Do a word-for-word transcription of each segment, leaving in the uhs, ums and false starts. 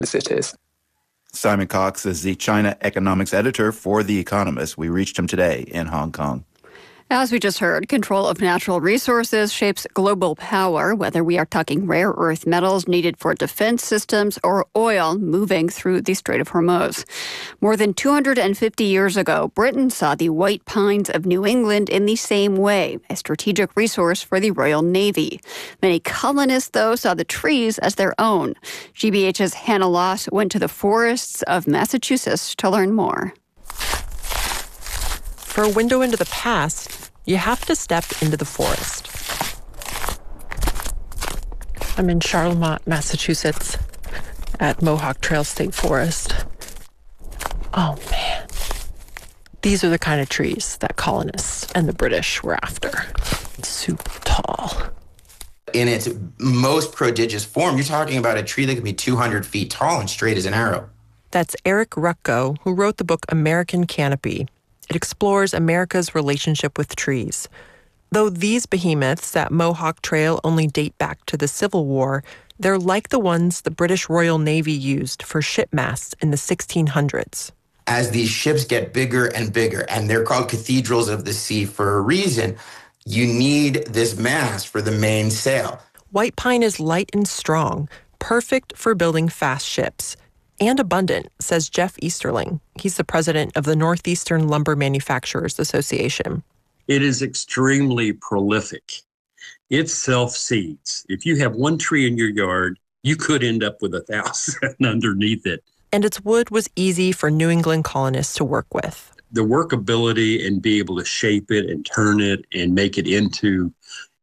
cities. Simon Cox is the China economics editor for The Economist. We reached him today in Hong Kong. As we just heard, control of natural resources shapes global power, whether we are talking rare earth metals needed for defense systems or oil moving through the Strait of Hormuz. More than two hundred fifty years ago, Britain saw the white pines of New England in the same way, a strategic resource for the Royal Navy. Many colonists, though, saw the trees as their own. G B H's Hannah Loss went to the forests of Massachusetts to learn more. For a window into the past, you have to step into the forest. I'm in Charlemont, Massachusetts, at Mohawk Trail State Forest. Oh, man. These are the kind of trees that colonists and the British were after. Super tall. In its most prodigious form, you're talking about a tree that could be two hundred feet tall and straight as an arrow. That's Eric Rucko, who wrote the book American Canopy. It explores America's relationship with trees. Though these behemoths at Mohawk Trail only date back to the Civil War, they're like the ones the British Royal Navy used for ship masts in the sixteen hundreds. As these ships get bigger and bigger, and they're called cathedrals of the sea for a reason, you need this mast for the mainsail. White pine is light and strong, perfect for building fast ships. And abundant, says Jeff Easterling. He's the president of the Northeastern Lumber Manufacturers Association. It is extremely prolific. It self-seeds. If you have one tree in your yard, you could end up with a thousand underneath it. And its wood was easy for New England colonists to work with. The workability and be able to shape it and turn it and make it into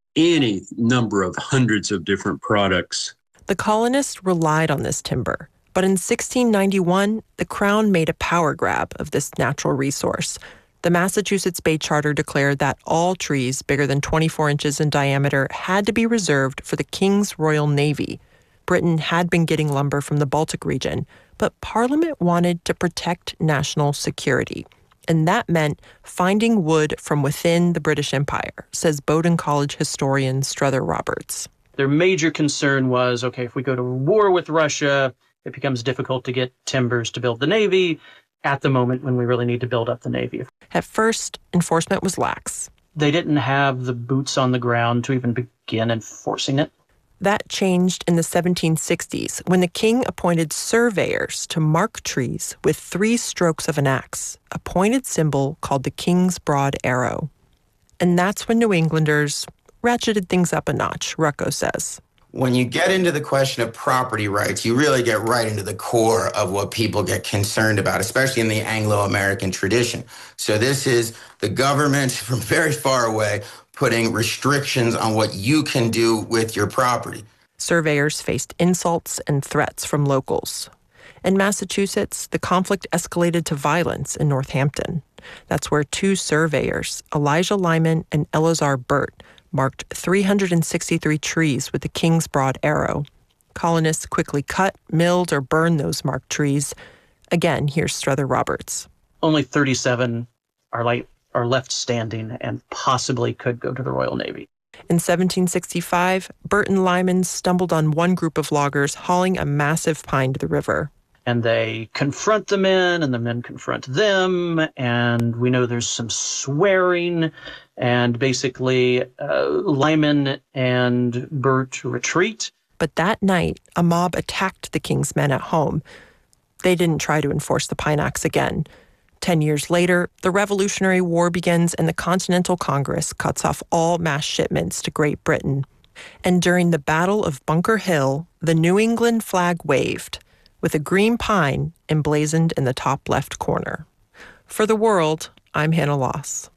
any number of hundreds of different products. The colonists relied on this timber. But in sixteen ninety-one, the Crown made a power grab of this natural resource. The Massachusetts Bay Charter declared that all trees bigger than twenty-four inches in diameter had to be reserved for the King's Royal Navy. Britain had been getting lumber from the Baltic region, but Parliament wanted to protect national security. And that meant finding wood from within the British Empire, says Bowdoin College historian Strother Roberts. Their major concern was, okay, if we go to war with Russia, it becomes difficult to get timbers to build the Navy at the moment when we really need to build up the Navy. At first, enforcement was lax. They didn't have the boots on the ground to even begin enforcing it. That changed in the seventeen sixties when the king appointed surveyors to mark trees with three strokes of an axe, a pointed symbol called the King's Broad Arrow. And that's when New Englanders ratcheted things up a notch, Rucko says. When you get into the question of property rights, you really get right into the core of what people get concerned about, especially in the Anglo-American tradition. So this is the government from very far away putting restrictions on what you can do with your property. Surveyors faced insults and threats from locals. In Massachusetts, the conflict escalated to violence in Northampton. That's where two surveyors, Elijah Lyman and Eleazar Burt, marked three hundred sixty-three trees with the King's Broad Arrow. Colonists quickly cut, milled, or burned those marked trees. Again, here's Strother Roberts. Only thirty-seven are, like, are left standing and possibly could go to the Royal Navy. In seventeen sixty-five, Burt and Lyman stumbled on one group of loggers hauling a massive pine to the river. And they confront the men, and the men confront them, and we know there's some swearing, and basically uh, Lyman and Burt retreat. But that night, a mob attacked the king's men at home. They didn't try to enforce the Pine Axe again. Ten years later, the Revolutionary War begins, and the Continental Congress cuts off all mass shipments to Great Britain. And during the Battle of Bunker Hill, the New England flag waved, with a green pine emblazoned in the top left corner. For The World, I'm Hannah Loss.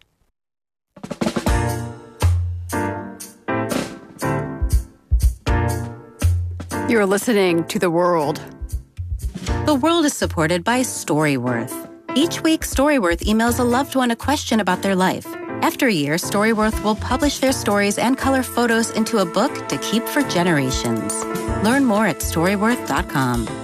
You're listening to The World. The World is supported by Storyworth. Each week, Storyworth emails a loved one a question about their life. After a year, Storyworth will publish their stories and color photos into a book to keep for generations. Learn more at storyworth dot com.